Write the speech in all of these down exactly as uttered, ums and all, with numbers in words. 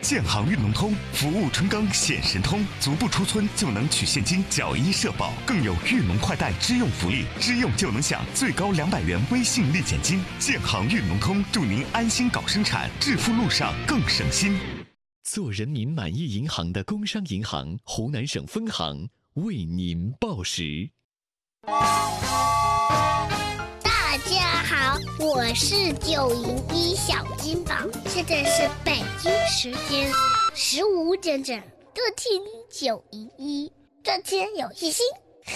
建行运农通服务春耕显神通，足不出村就能取现金缴医社保，更有运农快贷支用福利，支用就能享最高两百元微信立减金。建行运农通祝您安心搞生产，致富路上更省心。 做人民满意银行的工商银行湖南省分行为您报时。 大家好，我是九零一小金宝，现在是北京时间十五点整，各听九零一，赚钱有信心。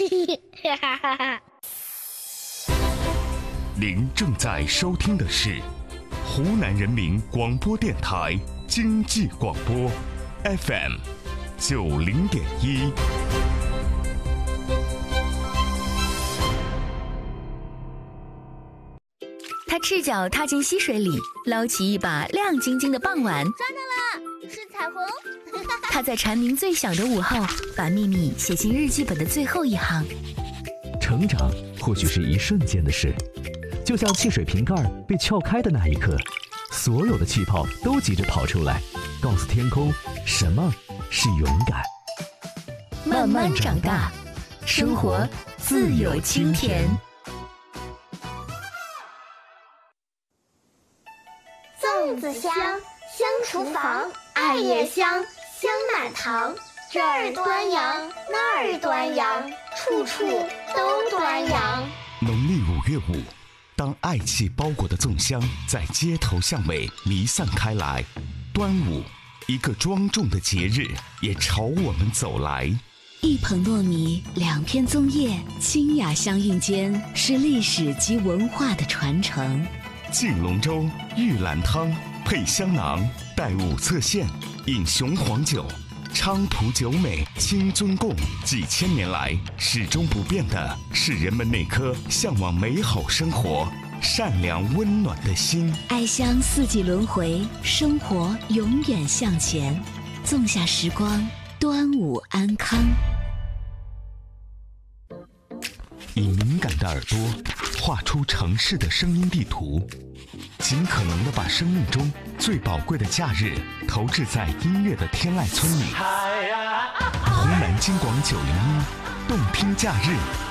您正在收听的是湖南人民广播电台经济广播 F M 九零点一。 他赤脚踏进溪水里，捞起一把亮晶晶的傍晚。 抓到了，是彩虹。 他在蝉鸣最响的午后，把秘密写进日记本的最后一行。 成长或许是一瞬间的事，就像汽水瓶盖被撬开的那一刻，所有的气泡都急着跑出来，告诉天空什么是勇敢。 慢慢长大，生活自有清甜。 粽子香，香厨房，爱也香，香满堂。这儿端阳，那儿端阳，处处都端阳。 农历五月五，当爱气包裹的粽香在街头巷尾弥散开来，端午，一个庄重的节日也朝我们走来。 一捧糯米，两片粽叶，清雅相映间是历史及文化的传承。 敬龙舟，玉兰汤，配香囊，带五色线，饮雄黄酒，菖蒲酒美，清尊贡。几千年来，始终不变的是人们那颗向往美好生活、善良温暖的心。 爱香四季轮回，生活永远向前。粽下时光，端午安康。 以敏感的耳朵画出城市的声音地图，尽可能的把生命中最宝贵的假日投掷在音乐的天籁村里。湖南金广九零一，动听假日。